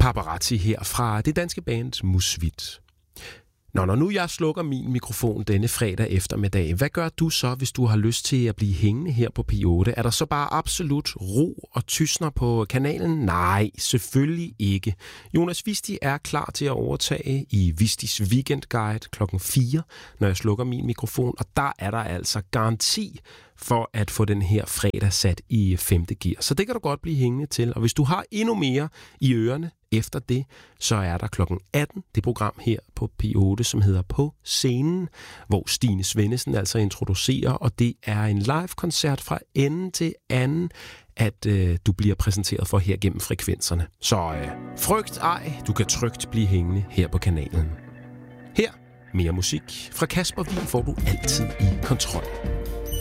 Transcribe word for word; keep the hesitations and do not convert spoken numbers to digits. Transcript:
Paparazzi her fra det danske band Musvit. Nå, når nu jeg slukker min mikrofon denne fredag eftermiddag, hvad gør du så, hvis du har lyst til at blive hængende her på P otte? Er der så bare absolut ro og tysner på kanalen? Nej, selvfølgelig ikke. Jonas Visti er klar til at overtage i Vistis Weekendguide klokken fire, når jeg slukker min mikrofon, og der er der altså garanti for at få den her fredag sat i femte gear. Så det kan du godt blive hængende til. Og hvis du har endnu mere i ørerne efter det, så er der klokken atten det program her på P otte, som hedder På Scenen, hvor Stine Svendesen altså introducerer, og det er en live-koncert fra ende til anden, at øh, du bliver præsenteret for her gennem frekvenserne. Så øh, frygt ej, du kan trygt blive hængende her på kanalen. Her mere musik. Fra Kasper Wien får du altid i kontrol.